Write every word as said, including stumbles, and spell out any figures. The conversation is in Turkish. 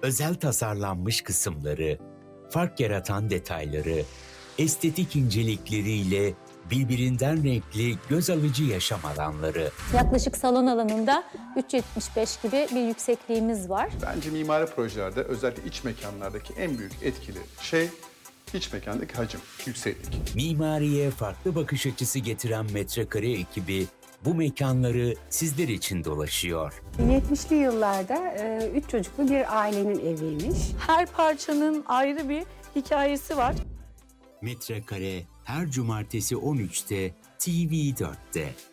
özel tasarlanmış kısımları, fark yaratan detayları, estetik incelikleriyle birbirinden renkli, göz alıcı yaşam alanları. Yaklaşık salon alanında üç yetmiş beş gibi bir yüksekliğimiz var. Bence mimari projelerde özellikle iç mekanlardaki en büyük etkili şey iç mekandaki hacim, yükseklik. Mimariye farklı bakış açısı getiren Metrekare ekibi bu mekanları sizler için dolaşıyor. yetmişli yıllarda e, üç çocuklu bir ailenin eviymiş. Her parçanın ayrı bir hikayesi var. Metrekare her cumartesi on üçte T V dörtte.